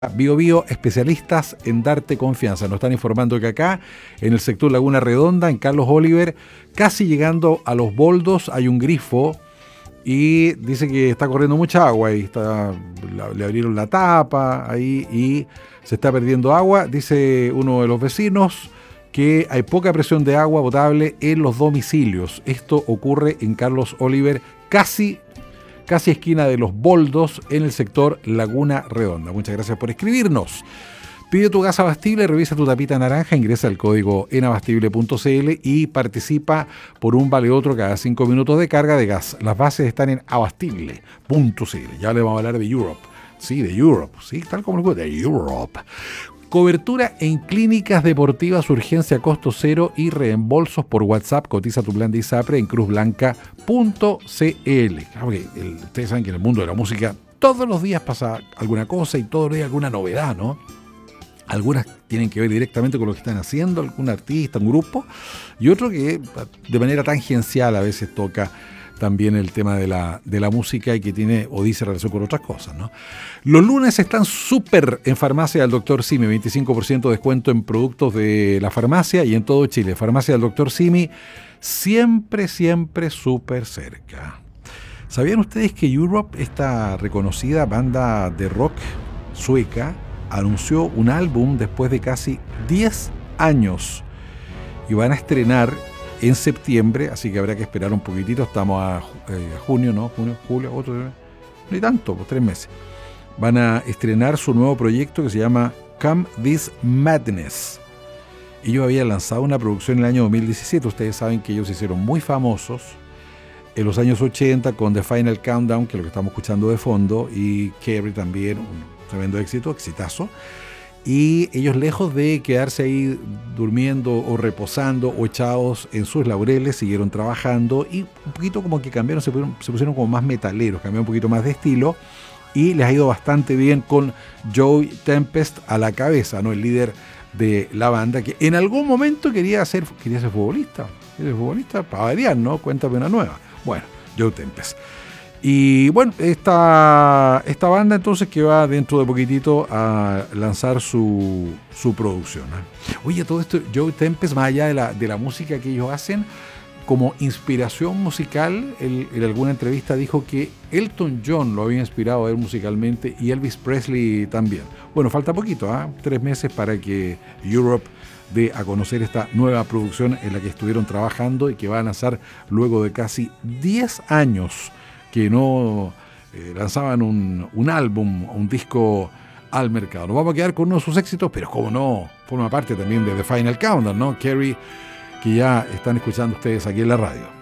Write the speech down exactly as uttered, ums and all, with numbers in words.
Bio Bio, especialistas en darte confianza. Nos están informando que acá, en el sector Laguna Redonda, en Carlos Oliver, casi llegando a Los Boldos, hay un grifo y dice que está corriendo mucha agua y está, le abrieron la tapa ahí y se está perdiendo agua. Dice uno de los vecinos que hay poca presión de agua potable en los domicilios. Esto ocurre en Carlos Oliver, casi casi esquina de Los Boldos, en el sector Laguna Redonda. Muchas gracias por escribirnos. Pide tu gas Abastible, revisa tu tapita naranja, ingresa el código en abastible punto c l y participa por un vale otro cada cinco minutos de carga de gas. Las bases están en abastible punto c l. Ya le vamos a hablar de Europe. Sí, de Europe. Sí, tal como lo de Europe. Cobertura en clínicas deportivas, urgencia, costo cero y reembolsos por WhatsApp. Cotiza tu plan de ISAPRE en cruz blanca punto c l. Claro que el, ustedes saben que en el mundo de la música todos los días pasa alguna cosa y todos los días alguna novedad, ¿no? Algunas tienen que ver directamente con lo que están haciendo algún artista, un grupo, y otro que de manera tangencial a veces toca también el tema de la, de la música y que tiene o dice relación con otras cosas, ¿no? Los lunes están súper en Farmacia del doctor Simi, veinticinco por ciento de descuento en productos de la farmacia y en todo Chile. Farmacia del doctor Simi, siempre, siempre súper cerca. ¿Sabían ustedes que Europe, esta reconocida banda de rock sueca, anunció un álbum después de casi diez años y van a estrenar en septiembre, así que habrá que esperar un poquitito, estamos a, eh, a junio, ¿no? Junio, julio, otro, ni tanto, pues tres meses. Van a estrenar su nuevo proyecto que se llama Come This Madness. Ellos habían lanzado una producción en el año dos mil diecisiete, ustedes saben que ellos se hicieron muy famosos en los años ochenta con The Final Countdown, que es lo que estamos escuchando de fondo, y Carrie también, un tremendo éxito, exitazo. Y ellos, lejos de quedarse ahí durmiendo o reposando o echados en sus laureles, siguieron trabajando y un poquito como que cambiaron, se pusieron, se pusieron como más metaleros, cambiaron un poquito más de estilo y les ha ido bastante bien con Joey Tempest a la cabeza, ¿no? El líder de la banda, que en algún momento quería ser, quería ser futbolista, quería ser futbolista para variar, ¿no? Cuéntame una nueva. Bueno, Joey Tempest. Y bueno, esta, esta banda entonces que va dentro de poquitito a lanzar su, su producción, ¿eh? Oye, todo esto, Joey Tempest, más allá de la, de la música que ellos hacen, como inspiración musical, él, en alguna entrevista dijo que Elton John lo había inspirado a él musicalmente y Elvis Presley también. Bueno, falta poquito, ¿eh? Tres meses para que Europe dé a conocer esta nueva producción en la que estuvieron trabajando y que va a lanzar luego de casi diez años que no eh, lanzaban un, un álbum, un disco al mercado. Nos vamos a quedar con uno de sus éxitos, pero como no, forma parte también de The Final Countdown, ¿no? Carrie, que ya están escuchando ustedes aquí en la radio.